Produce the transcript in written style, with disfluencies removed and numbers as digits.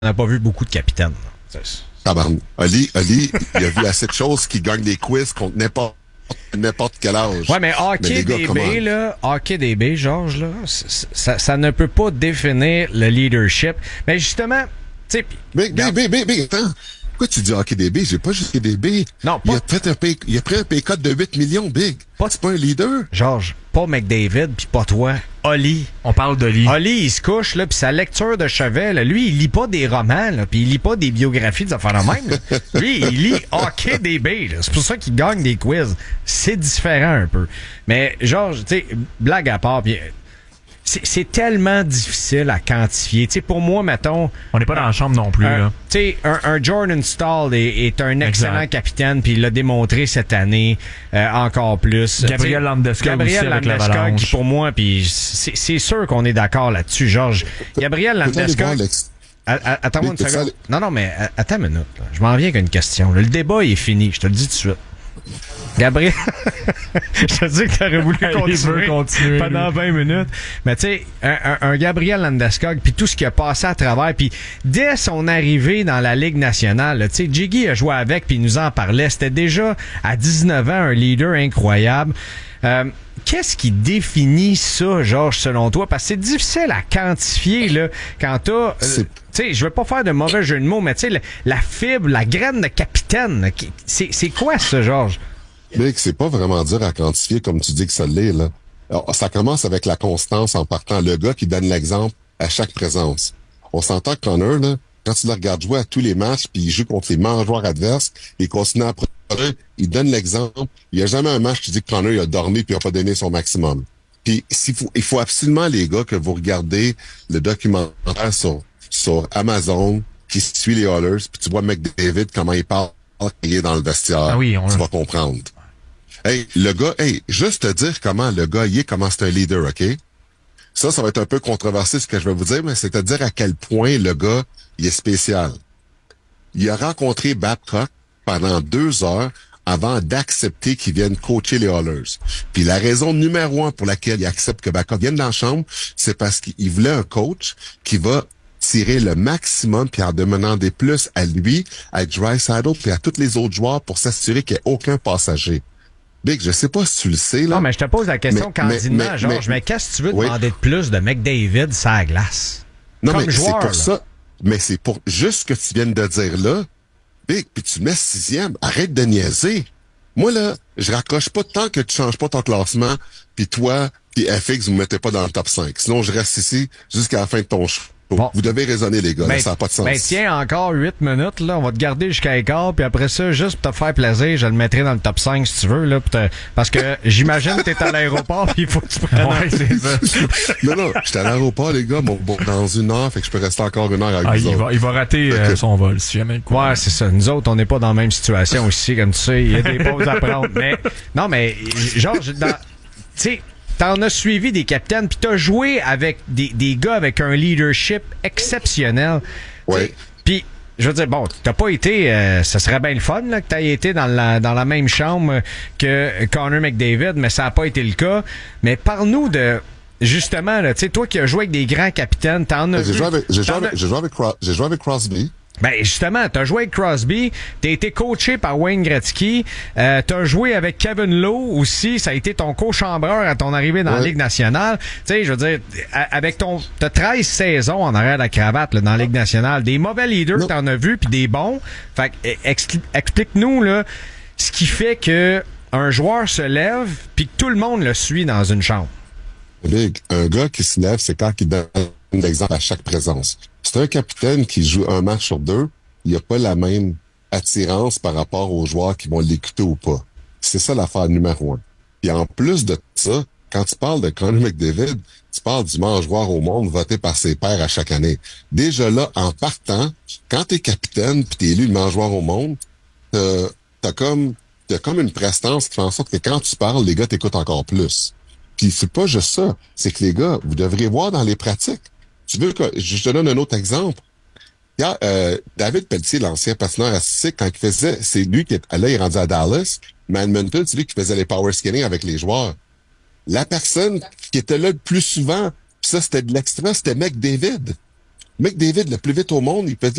n'a pas vu beaucoup de capitaines. Tabarn. Ali, il a vu assez de choses qui gagnent des quiz contre n'importe quel âge. Ouais, mais hockey DB, là, hockey DB, Georges, là, ça ne peut pas définir le leadership. Mais justement, tu sais... Mais, attends. Pourquoi tu dis hockey DB? J'ai pas juste DB. Non, pas... Il a pris un pay cut de 8 millions, Big. C'est pas un leader. Georges, pas McDavid, pis pas toi. Oli. On parle d'Oli. Oli, il se couche, là, pis sa lecture de chevet, là, lui, il lit pas des romans, là, pis il lit pas des biographies des affaires de même, là. Lui, il lit hockey DB, là. C'est pour ça qu'il gagne des quiz. C'est différent un peu. Mais, Georges, tu sais, blague à part, pis... C'est tellement difficile à quantifier. Tu sais, pour moi, mettons... On n'est pas dans la chambre non plus, là. Tu sais, un Jordan Staal est un excellent capitaine, puis il l'a démontré cette année encore plus. Gabriel Landeskog aussi avec l'Avalanche. Qui pour moi, puis c'est sûr qu'on est d'accord là-dessus, Georges. Gabriel Landeskog... Attends-moi une seconde. Non, mais attends une minute. Là. Je m'en viens avec une question. Là. Le débat est fini, je te le dis tout de suite. Gabriel, je te dis que t'aurais voulu continuer pendant 20 minutes. Mais tu sais, un Gabriel Landeskog, puis tout ce qui a passé à travers, puis dès son arrivée dans la Ligue nationale, tu sais, Jiggy a joué avec, puis il nous en parlait. C'était déjà à 19 ans un leader incroyable. Qu'est-ce qui définit ça, Georges, selon toi? Parce que c'est difficile à quantifier, là, quand t'as... tu sais, je veux pas faire de mauvais jeu de mots, mais tu sais, la fibre, la graine de capitaine, c'est quoi ça, Georges? Big, c'est pas vraiment dur à quantifier comme tu dis que ça l'est, là. Alors, ça commence avec la constance en partant. Le gars qui donne l'exemple à chaque présence. On s'entend que Connor, là, quand tu le regardes jouer à tous les matchs, puis il joue contre les mangeoires adverses, il continue à produire, il donne l'exemple. Il y a jamais un match qui dit que Connor, il a dormi puis il a pas donné son maximum. Puis il faut absolument, les gars, que vous regardez le documentaire sur Amazon qui suit les Oilers, puis tu vois McDavid, comment il parle, qu'il est dans le vestiaire. Ah oui, tu vas comprendre. Hey, le gars, juste te dire comment le gars y est, comment c'est un leader, OK? Ça va être un peu controversé ce que je vais vous dire, mais c'est à dire à quel point le gars, il est spécial. Il a rencontré Babcock pendant 2 heures avant d'accepter qu'il vienne coacher les Oilers. Puis la raison numéro 1 pour laquelle il accepte que Babcock vienne dans la chambre, c'est parce qu'il voulait un coach qui va tirer le maximum puis en demander plus à lui, à Draisaitl puis à tous les autres joueurs pour s'assurer qu'il n'y ait aucun passager. Big, je sais pas si tu le sais, là. Non, mais je te pose la question candidement, Georges. Mais qu'est-ce que tu veux demander de plus de McDavid sur la glace? Non, comme mais joueur, c'est pour ça. Mais c'est pour juste ce que tu viens de dire là. Big, puis tu mets 6e. Arrête de niaiser. Moi, là, je raccroche pas tant que tu changes pas ton classement, puis toi, puis FX, vous me mettez pas dans le top 5. Sinon, je reste ici jusqu'à la fin de ton show. Bon. Vous devez raisonner, les gars. Là, ça n'a pas de sens. Ben, tiens, encore 8 minutes, là. On va te garder jusqu'à quart, puis après ça, juste pour te faire plaisir, je le mettrai dans le top 5 si tu veux, là. Parce que j'imagine que t'es à l'aéroport, puis il faut que tu prennes c'est ça. Non, j'étais à l'aéroport, les gars, dans 1 heure, fait que je peux rester encore 1 heure avec vous autres. Il va rater son vol, si jamais le coup. Ouais, c'est ça. Nous autres, on n'est pas dans la même situation aussi, comme tu sais. Il y a des pauses à prendre. Mais, non, mais, genre, tu sais, t'en as suivi des capitaines, puis t'as joué avec des gars avec un leadership exceptionnel. Oui. Puis, je veux dire, bon, t'as pas été... ça serait bien le fun là, que t'aies été dans la même chambre que Connor McDavid, mais ça n'a pas été le cas. Mais parle-nous de... Justement, tu sais, toi qui as joué avec des grands capitaines, t'en as vu... J'ai joué avec Crosby. Ben justement, t'as joué avec Crosby, t'as été coaché par Wayne Gretzky, t'as joué avec Kevin Lowe aussi, ça a été ton co-chambreur à ton arrivée dans la Ligue nationale. Tu sais, je veux dire, avec t'as 13 saisons en arrière de la cravate là, dans la Ligue nationale, des mauvais leaders t'en as vu puis des bons. Fait que explique-nous là ce qui fait que un joueur se lève puis que tout le monde le suit dans une chambre. Big, un gars qui se lève, c'est quand il donne l'exemple à chaque présence. C'est un capitaine qui joue un match sur 2, il n'y a pas la même attirance par rapport aux joueurs qui vont l'écouter ou pas. C'est ça l'affaire numéro 1. Et en plus de ça, quand tu parles de Connor McDavid, tu parles du meilleur joueur au monde voté par ses pairs à chaque année. Déjà là, en partant, quand t'es capitaine pis t'es élu le meilleur joueur au monde, t'as comme une prestance qui fait en sorte que quand tu parles, les gars t'écoutent encore plus. Puis c'est pas juste ça, c'est que les gars, vous devriez voir dans les pratiques. Tu veux que je te donne un autre exemple? David Pelletier, l'ancien patineur artistique, quand il faisait, c'est lui qui là, il est rendu à Dallas, mais Edmonton, c'est lui qui faisait les power skating avec les joueurs. La personne qui était là le plus souvent, pis ça, c'était de l'extra, c'était McDavid. McDavid, le plus vite au monde, il faisait